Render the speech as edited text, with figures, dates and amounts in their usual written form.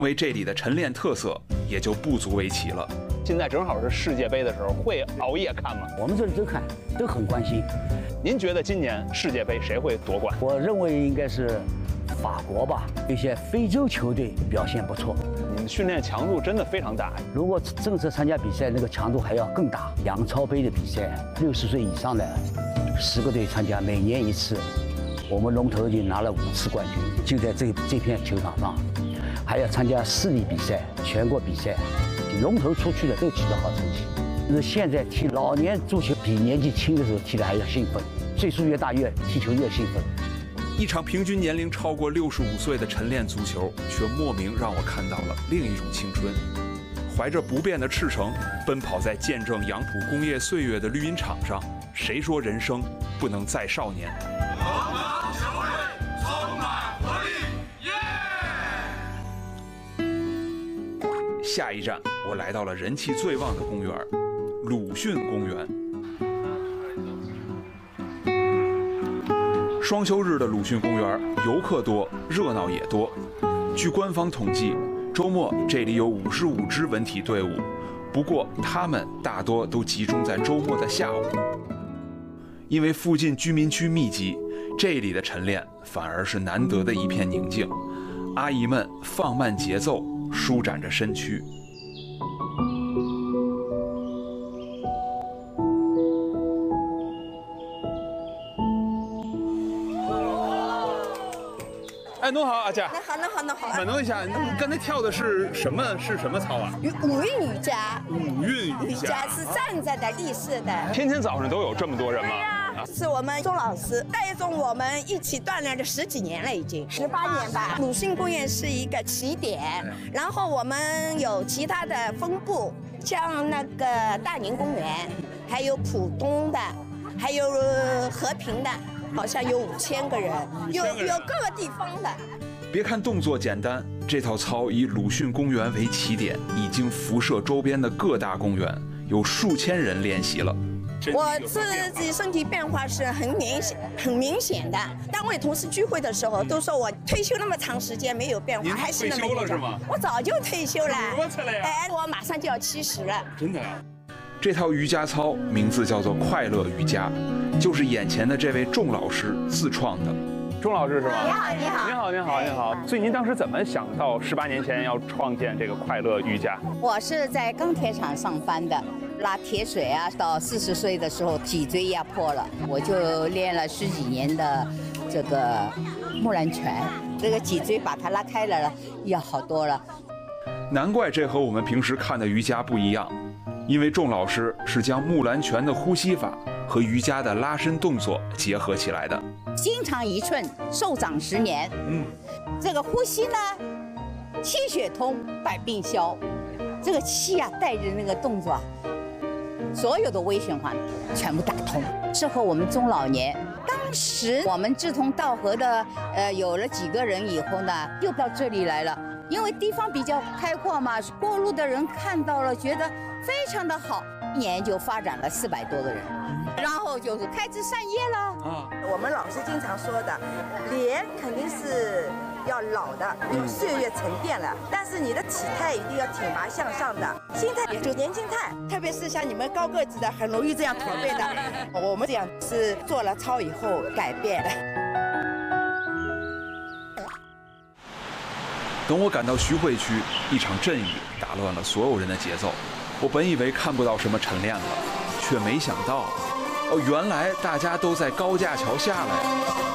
为这里的晨练特色也就不足为奇了。 现在正好是世界杯的时候，会熬夜看吗？ 我们这里都看，都很关心。 您觉得今年世界杯谁会夺冠？ 我认为应该是法国吧，一些非洲球队表现不错。 你们训练强度真的非常大。 如果正式参加比赛，那个强度还要更大。洋超杯的比赛，60岁以上的10个队参加，每年一次。我们龙头已经拿了5次冠军，就在这片球场上。还要参加市里比赛、全国比赛，龙头出去了都取得好成绩。就是现在踢老年足球比年纪轻的时候踢的还要兴奋，岁数越大越踢球越兴奋。 一场平均年龄超过65岁的晨练足球，却莫名让我看到了另一种青春。怀着不变的赤诚，奔跑在见证杨浦工业岁月的绿茵场上，谁说人生不能再少年？下一站，我来到了人气最旺的公园——鲁迅公园。双休日的鲁迅公园，游客多，热闹也多。据官方统计，周末这里有55支文体队伍，不过他们大多都集中在周末的下午。因为附近居民区密集，这里的晨练反而是难得的一片宁静。阿姨们放慢节奏，舒展着身躯。 哎，侬好，阿姐。 那好。 问侬一下，你刚才跳的是什么操啊？ 五韵瑜伽。 五韵瑜伽是站着的、立式的。 天天早上都有这么多人吗？ 是我们钟老师带动我们一起锻炼了10几年了，已经18年吧。鲁迅公园是一个起点，然后我们有其他的分部，像那个大宁公园，还有浦东的，还有和平的，好像有5000个人，有各个地方的。 别看动作简单，这套操以鲁迅公园为起点，已经辐射周边的各大公园，有数千人练习了。 我自己身体变化是很明显的。单位同事聚会的时候都说我退休那么长时间没有变化，还是那么退休了是吗？ 我早就退休了。 多次了呀？ 哎，我马上就要70了。 真的呀？ 这套瑜伽操名字叫做快乐瑜伽，就是眼前的这位仲老师自创的。 钟老师是吗？ 你好。 所以您当时怎么想到18年前要创建这个快乐瑜伽？ 我是在钢铁厂上班的，拉铁水啊，到40岁的时候脊椎压迫了，我就练了10几年的这个木兰拳，这个脊椎把它拉开了，要好多了。 难怪这和我们平时看的瑜伽不一样，因为仲老师是将木兰拳的呼吸法和瑜伽的拉伸动作结合起来的。 心长1寸，寿长10年。这个呼吸呢，气血通，百病消。这个气啊，带着那个动作啊，所有的微循环全部打通，适合我们中老年。当时我们志同道合的，有了几个人以后呢，又到这里来了。因为地方比较开阔嘛，过路的人看到了，觉得非常的好，1年就发展了400多个人，然后就是开枝散叶了。 我们老师经常说的，脸肯定是要老的，因为岁月沉淀了，但是你的体态一定要挺拔向上的，心态也就年轻态，特别是像你们高个子的，很容易这样驼背的。我们这样是做了操以后改变的。 等我赶到徐汇区，一场阵雨打乱了所有人的节奏。我本以为看不到什么晨练了，却没想到，原来大家都在高架桥下了呀。